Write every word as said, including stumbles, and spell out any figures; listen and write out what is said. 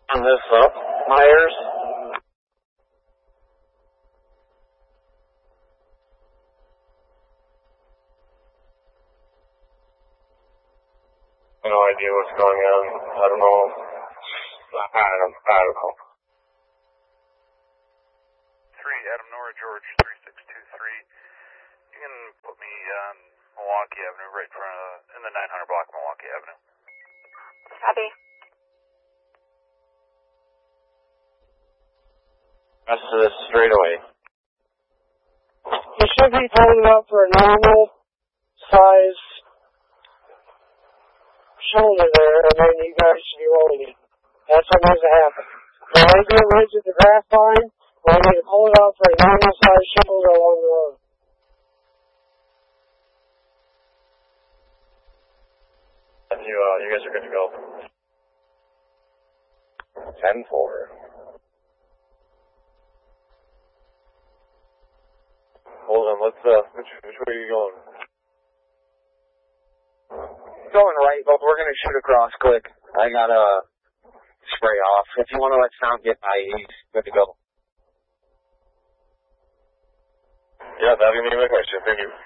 On this up, Myers. No idea what's going on. I don't know. I don't, I don't know. three, Adam Nora, George, three six two three. You can put me on Milwaukee Avenue, right in front of, in the nine hundred block, Milwaukee Avenue. Copy. Rest of this straightaway. You should be pulling up for a normal size shoulder there, and then you guys should be rolling it. That's what needs to happen. When they get ridge at the draft line, we need to pull it up for a normal size shoulder along the road. You, uh, you guys are good to go. ten four. Hold on, let's, uh, which, which way are you going? Going right, but we're going to shoot across quick. I got to spray off. If you want to let sound get by, he's good to go. Yeah, that'll be my question. Thank you.